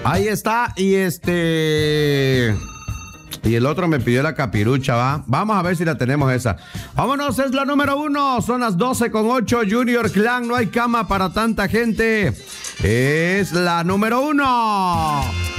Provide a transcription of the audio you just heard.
Ahí está, y y el otro me pidió la capirucha, ¿va? Vamos a ver si la tenemos esa. Vámonos, es la número 1. Son las 12:08. Junior Clan, no hay cama para tanta gente. Es la número 1.